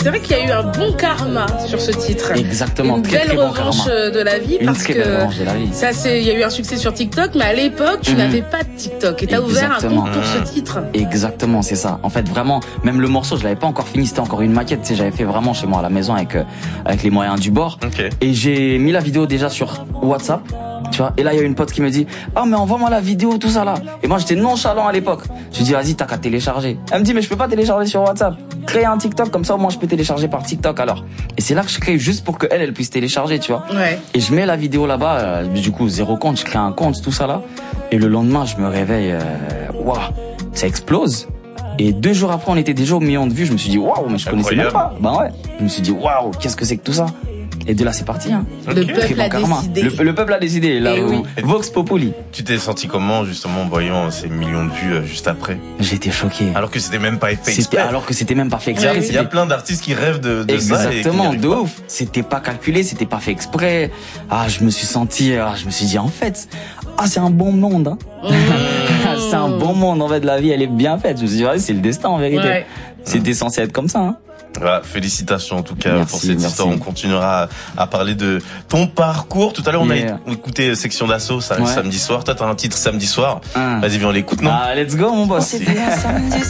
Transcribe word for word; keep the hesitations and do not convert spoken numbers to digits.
c'est vrai qu'il y a eu un bon karma sur ce titre. Exactement. Une très, belle très bon revanche karma. de la vie Une parce très que belle revanche de la vie. ça c'est, il y a eu un succès sur TikTok, mais à l'époque tu mmh. n'avais pas de TikTok et t'as ouvert un compte pour ce titre. Exactement, c'est ça. En fait, vraiment, même le morceau, je l'avais pas encore fini, c'était encore une maquette. Tu sais, j'avais fait vraiment chez moi à la maison avec euh, avec les moyens du bord. Okay. Et j'ai mis la vidéo déjà sur WhatsApp. Tu vois, et là il y a une pote qui me dit ah mais envoie-moi la vidéo tout ça là. Et moi j'étais nonchalant à l'époque. Je dis vas-y t'as qu'à télécharger. Elle me dit mais je peux pas télécharger sur WhatsApp. Crée un TikTok comme ça au moins je peux télécharger par TikTok alors. Et c'est là que je crée juste pour que elle elle puisse télécharger tu vois. Ouais. Et je mets la vidéo là-bas. Euh, du coup zéro compte, je crée un compte tout ça là. Et le lendemain je me réveille, waouh, wow, ça explose. Et deux jours après on était déjà au million de vues. Je me suis dit waouh mais je connaissais même pas. Ben ouais. Je me suis dit waouh qu'est-ce que c'est que tout ça. Et de là, c'est parti. Hein. Le okay. peuple a karma. décidé. Le, le peuple a décidé. Là, où, oui. Vox Populi. Tu t'es senti comment, justement, en voyant ces millions de vues euh, juste après? J'étais choqué. Alors que c'était même pas fait exprès. Alors que c'était même pas fait exprès. Oui. Il y a plein d'artistes qui rêvent de, de Exactement, ça. Exactement, de ouf. C'était pas calculé, c'était pas fait exprès. Ah, je me suis senti, ah, je me suis dit, en fait, ah, c'est un bon monde. Hein. Mmh. C'est un bon monde. En fait, la vie, elle est bien faite. Je me suis dit, ouais, c'est le destin, en vérité. Ouais. C'était censé être comme ça. Hein. Voilà, félicitations en tout cas merci, pour cette merci. histoire. On continuera à, à parler de ton parcours. Tout à l'heure, on yeah. a écouté Section d'Assaut ça, ouais. samedi soir. Toi, t'as un titre samedi soir. Ah. Vas-y, viens, on l'écoute, non? Ah, let's go, mon boss.